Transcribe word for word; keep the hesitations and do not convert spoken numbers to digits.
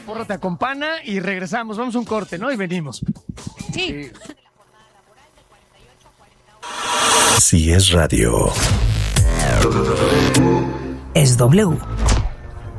porra te acompaña y regresamos. Vamos a un corte, ¿no? Y venimos. Sí. sí. Si es radio. Es W.